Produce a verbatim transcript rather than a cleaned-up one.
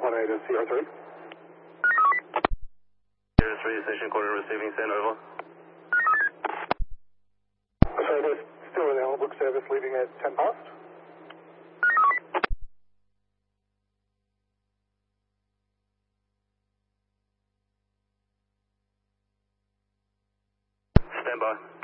one eight is C R three. Sierra three, station quarter receiving, send over. Sorry, there's still an Ellenbrook service leaving at ten past. Stand by.